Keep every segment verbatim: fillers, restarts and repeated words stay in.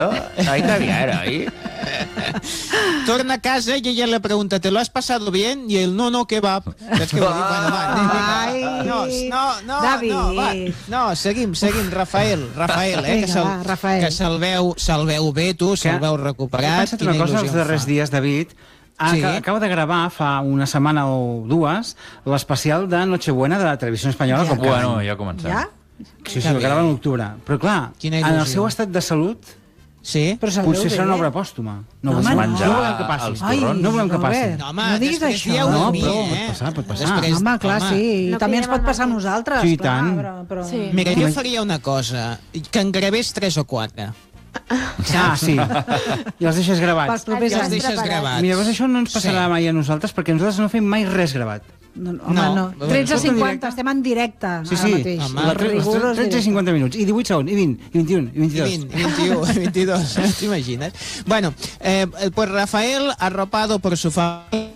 Ahí está bien, ahí. Torna a casa y ella le pregunta, ¿te lo has pasado bien? Y él, no, no, que va. És que bueno, va, Ai, no, no, no, David. no, va. No, seguim, seguim, Rafael, Rafael, eh, Vinga, que se'l va, Rafael. que se'l veu, se'l veu bé, tu, se'l veu recuperat. He pensat una cosa els darrers dies, David. Ah, Sí. Acaba de gravar fa una setmana o dues l'especial de Nochebuena de la Televisió Espanyola. Ja. Com cada Bueno, any. ja comencem. Ja? Sí, sí, el grava en octubre. Però clar, Quina en el il·lusió. seu estat de salut Sí? Però se'l potser veu serà bé. una obra pòstuma. No, No, ho home, volem. no. no volem que passi. Els Ai, No volem que passi. Robert, No, home, no diguis després això. dieu de No, mi, però eh? pot passar, pot passar. Després, Home, clar, home. sí. No També ens cridem pot al passar a mateix. nosaltres. Sí, i clar, tant. Però, però... Sí. Mira, jo faria una cosa, que en gravés tres o quatre. Ah, sí. I els deixes Pels gravats. propers Ja els anys. deixes preparats. gravats. Mira, doncs això no ens passarà Sí. mai a nosaltres, perquè nosaltres no fem mai res gravat. No, no, home, No. no. tretze a Escolta, cinquanta, directe. estem en directe Sí, ara sí. mateix. Home, La tre- les Rigorós tretze i directe. cinquanta minuts. I divuit segons, i vint, i vint-i-un, i I vint-i-dos. vint, vint-i-u, vint-i-dos, t'imagines? Bueno, eh, pues Rafael, arropado por su familia...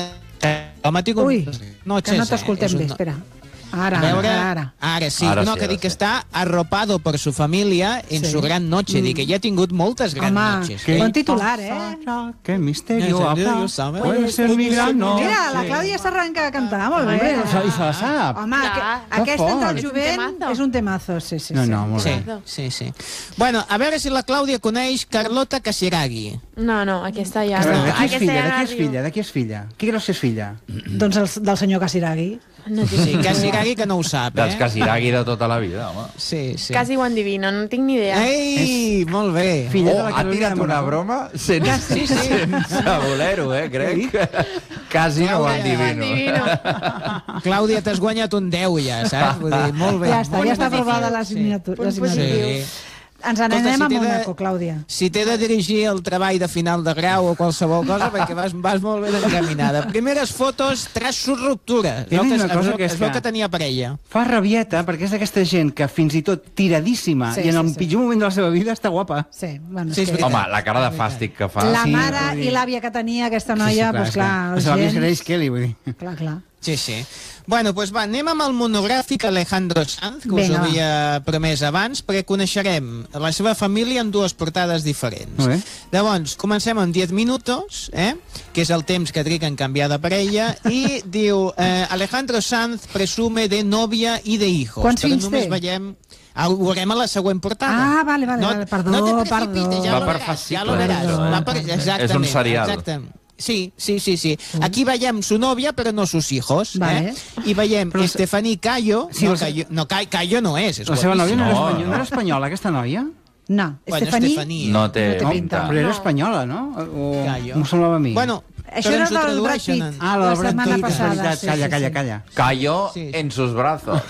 Ui, que no t'escoltem bé, espera. Ara, A veure, ara, ara. ara sí, Ara no, sí, que ara dic que sí. està arropado por su familia en Sí. su gran noche. Dic que ja ha tingut moltes grans Home, noches. que bon titular, eh? Qué misterio Ja, habrá. ja sabe. Puede ser mi gran noche. Mira, la Clàudia s'arranca a cantar, molt bé. Hombre, i se- i se la sap. Home, Clar. que, Que aquesta fort. del És un jovent temazo. és un temazo, sí, sí. No, sí. no, molt Sí, bé. sí, sí. Bueno, a veure si la Clàudia coneix Carlota Casiraghi. No, no, aquesta ja A veure, no. de qui és Aquesta filla? ja De no qui és arribo. filla? De qui és filla? Qui creus que és filla? Doncs el, del senyor Casiraghi. No tinc Sí, ni idea. Casiraghi que no ho sap, Dels eh? Casiraghi de tota la vida, home. Sí, sí. Quasi ho endivino, no tinc ni idea. Ei, molt bé. Filla de Oh, la ha Carolina tirat una Monago. broma sense, Sí, sí. sense voler-ho, eh, crec. Quasi no ho Clàudia, endivino. Endivino. Clàudia, t'has guanyat un deu ja, saps? Vull dir, molt bé. Ja està, molt ja està bé. aprovada Sí. l'assignatura. Punt positiu. Sí. Ens n'anem Escolta, a si t'he de- Mónaco, Clàudia. Si t'he de dirigir el treball de final de grau o qualsevol cosa, perquè vas, vas molt ben encaminada. Primeres fotos, traços ruptura. He de dir una es, cosa veu- que és es veu que- que tenia parella. Fa rabieta, perquè és d'aquesta gent que fins i tot tiradíssima Sí, i en el sí, sí. pitjor moment de la seva vida està guapa. Sí, bueno, Sí, és és que... veritat. Home, la cara de fàstic que fa. La sí, mare vull dir- i l'àvia que tenia aquesta noia, doncs clar, els La seva gens... Grace Kelly, vull dir. Clar, clar. Sí, sí. Bueno, doncs va, anem amb el monogràfic Alejandro Sanz, que us Vinga, va. havia promès abans, perquè coneixerem la seva família en dues portades diferents. Molt bé. Llavors, comencem en diez minutos, eh? que és el temps que triga en canviar de parella, i diu, eh, Alejandro Sanz presume de novia i de hijos. Quants però fills només té? veiem... Ah, ho veurem a la següent portada. Ah, vale, vale, vale, perdó, no te precipites, perdó. ja Va lo per veràs, fascicles, ja lo veràs. això, eh? Va per... Exactament. És un serial. Exactament. Sí, sí, sí, sí. Aquí veiem su novia, però no sus hijos. Vale. Eh? I veiem Però- Estefaní Cayo. Sí, no, la- Cayo, no, Ca- Cayo no és. és La seva nòvia no era, No, espanyola, no no. era espanyola, aquesta noia? No, Bueno, Estefaní... Estefaní. No té No té pinta. pinta. Però era No. espanyola, no? O... Cayo. M'ho semblava a mi. Bueno, Això però era ens ho del Brad tradueixen Pitt. en- Ah, la la Brad setmana Pitt, és passada, veritat. sí, Calla, sí, calla, sí. calla. Cayó Sí. en sus brazos.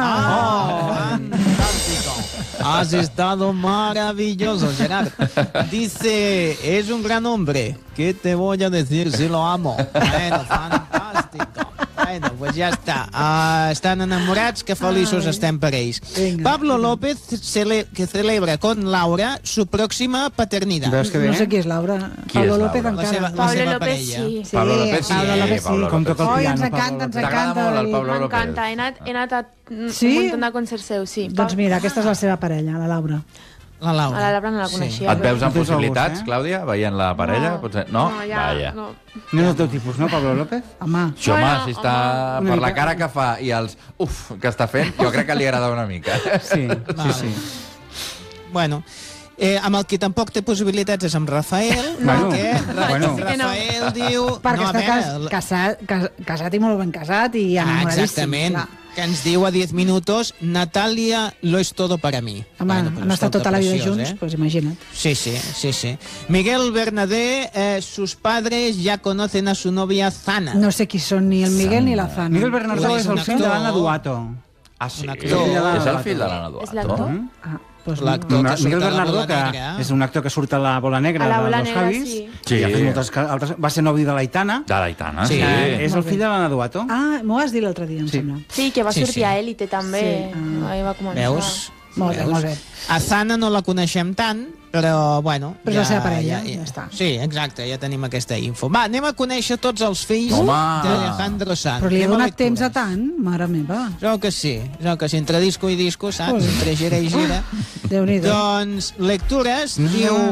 Ah, Fantástico. Has estado maravilloso, Gerard. Dice, es un gran hombre. ¿Qué te voy a decir si lo amo? Bueno, fantástico. Bueno, pues ja està. Uh, estan enamorats, que feliços Ai. estem per ells. Vinga. Pablo López cele que celebra con Laura su próxima paternidad. Veus que bé? no sé qui és Laura. Qui Pablo és López Laura? La seva, encara. la Pablo seva López, parella. sí. Sí, Pablo López sí, Pablo eh, López sí. Pablo Com toca el Oi, piano, ens Pablo encanta, ens López. T'agrada encanta. molt el David. Pablo López? M'encanta, he anat, he anat a Sí? un munt de concerts seus, sí. Doncs mira, aquesta és la seva parella, la Laura. La Laura. A la Laura no la coneixia. Et veus en No tens el possibilitats, gust, eh? Clàudia, veient la parella? No. Potser... No? No, ja, Vaja. no. No és el teu tipus, no, Pablo López? Home, Això, home, Bueno, si està... home. Per Una la mica- cara que fa i els uf que està fent, jo crec que li agrada una mica. Sí, Vale. sí, sí. Bueno, eh, amb el que tampoc té possibilitats és amb Rafael, Bueno, perquè Ra bueno. Rafael diu... perquè no, a està cas, veure, casat, cas, casat i molt ben casat i Ah, enamoradíssim. exactament. clar. Que ens diu a diez minutos, Natalia lo es todo para mí. Home, Bueno, pues han estat escolta, tota la vida preciós, junts, eh? pues imagina't. Sí, sí, sí, sí. Miguel Bernadé, eh, sus padres ya conocen a su novia Zana. No sé qui són ni el Miguel ni la Zana. Miguel Bernardo És és un el fill de actor. l'Anna Duato. Ah, sí? Un actor. És el fill de l'Anna És Duato? l'actor? Ah, doncs L'actor. no. que surt Miguel a la Bernardo, Bola que Negra. és un actor que surt a la Bola Negra A la de Bola Los Negra, Javis. sí. Sí. I ha fet moltes ca- altres... Va ser novi de l'Aitana. De l'Aitana, Sí. sí. que és el Molt fill bé. de l'Anna Duato. Ah, m'ho vas dir l'altre dia, em Sí. sembla. Sí, que va Sí, sortir sí. a Élite també. Sí. Ahí va començar. Veus? Molt bé, molt bé. A Sana no la coneixem tant, però, bueno... Però és la seva parella, ja està. Sí, exacte, ja tenim aquesta info. Va, anem a conèixer tots els fills Home! d'Alejandro Sanz. Però li he Anem a donat temps a lectures. tant, mare meva. Jo que sí, jo que sí, entre disco i disco, saps? Ui. Entre gira i gira. Déu-n'hi-do. Doncs, lectures, diu...